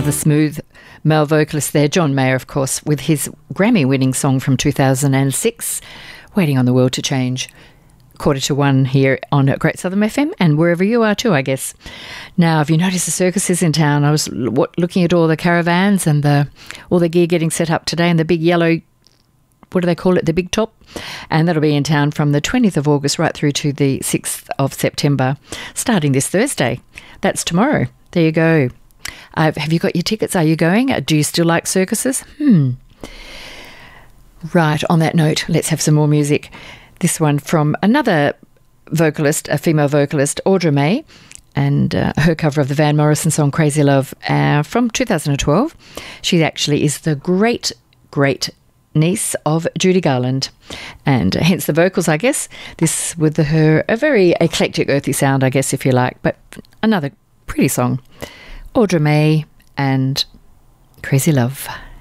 Another smooth male vocalist there, John Mayer, of course, with his Grammy-winning song from 2006, Waiting on the World to Change. 1:45 here on Great Southern FM and wherever you are too, I guess. Now, have you noticed the circuses in town? I was looking at all the caravans and all the gear getting set up today, and the big yellow, what do they call it, the big top? And that'll be in town from the 20th of August right through to the 6th of September, starting this Thursday. That's tomorrow. There you go. Have you got your tickets? Are you going? Do you still like circuses? Right, on that note, let's have some more music. This one from another vocalist, a female vocalist, Audra May, and her cover of the Van Morrison song Crazy Love from 2012. She actually is the great niece of Judy Garland, and hence the vocals, I guess. This with a very eclectic, earthy sound, I guess, if you like, but another pretty song. Audra May and Crazy Love.